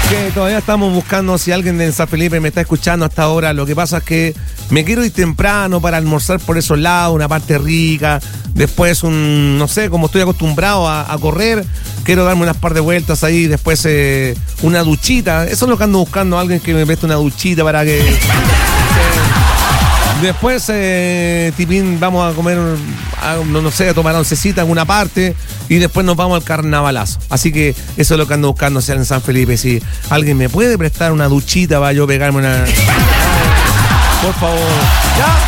Que todavía estamos buscando si alguien de San Felipe me está escuchando hasta ahora. Lo que pasa es que me quiero ir temprano para almorzar por esos lados, una parte rica. Después no sé, como estoy acostumbrado a correr, quiero darme unas par de vueltas ahí. Después una duchita. Eso es lo que ando buscando, alguien que me preste una duchita para que... Después, tipín, vamos a comer, no sé, a tomar oncecita en alguna parte y después nos vamos al carnavalazo. Así que eso es lo que ando buscando sea en San Felipe. Si alguien me puede prestar una duchita para yo pegarme una... Por favor. ¿Ya?